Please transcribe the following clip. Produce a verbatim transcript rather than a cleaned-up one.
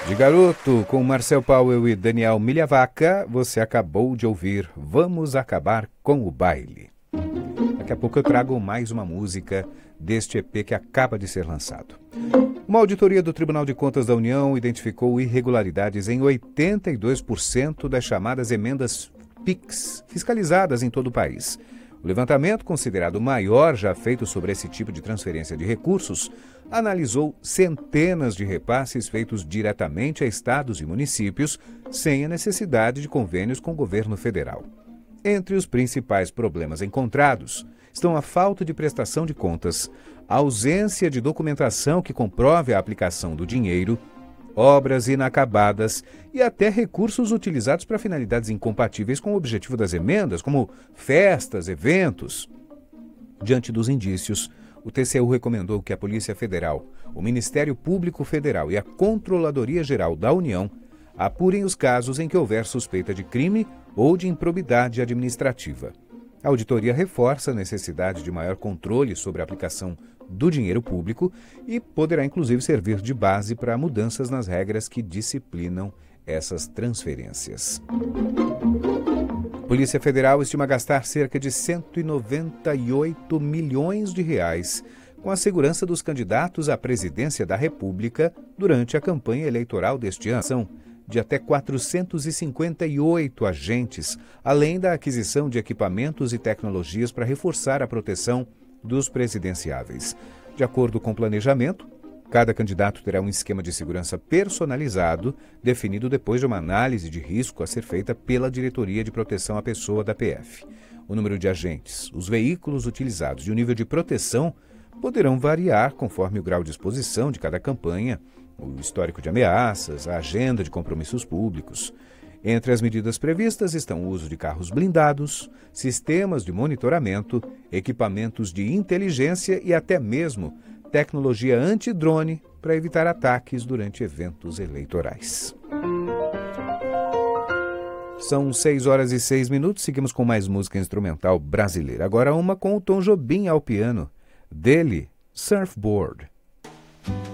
De Garoto, com Marcel Powell e Daniel Milhavaca, você acabou de ouvir Vamos Acabar com o Baile. Daqui a pouco eu trago mais uma música deste E P que acaba de ser lançado. Uma auditoria do Tribunal de Contas da União identificou irregularidades em oitenta e dois por cento das chamadas emendas Pix, fiscalizadas em todo o país. O levantamento, considerado o maior já feito sobre esse tipo de transferência de recursos, analisou centenas de repasses feitos diretamente a estados e municípios, sem a necessidade de convênios com o governo federal. Entre os principais problemas encontrados estão a falta de prestação de contas, a ausência de documentação que comprove a aplicação do dinheiro, obras inacabadas e até recursos utilizados para finalidades incompatíveis com o objetivo das emendas, como festas, eventos. Diante dos indícios, o T C U recomendou que a Polícia Federal, o Ministério Público Federal e a Controladoria Geral da União apurem os casos em que houver suspeita de crime ou de improbidade administrativa. A auditoria reforça a necessidade de maior controle sobre a aplicação do dinheiro público e poderá inclusive servir de base para mudanças nas regras que disciplinam essas transferências. A Polícia Federal estima gastar cerca de cento e noventa e oito milhões de reais com a segurança dos candidatos à presidência da República durante a campanha eleitoral deste ano. São de até quatrocentos e cinquenta e oito agentes, além da aquisição de equipamentos e tecnologias para reforçar a proteção dos presidenciáveis. De acordo com o planejamento, cada candidato terá um esquema de segurança personalizado, definido depois de uma análise de risco a ser feita pela Diretoria de Proteção à Pessoa da P F. O número de agentes, os veículos utilizados e o nível de proteção poderão variar conforme o grau de exposição de cada campanha, o histórico de ameaças, a agenda de compromissos públicos. Entre as medidas previstas estão o uso de carros blindados, sistemas de monitoramento, equipamentos de inteligência e até mesmo tecnologia anti-drone para evitar ataques durante eventos eleitorais. São seis horas e seis minutos, seguimos com mais música instrumental brasileira. Agora uma com o Tom Jobim ao piano. Dele, Surfboard.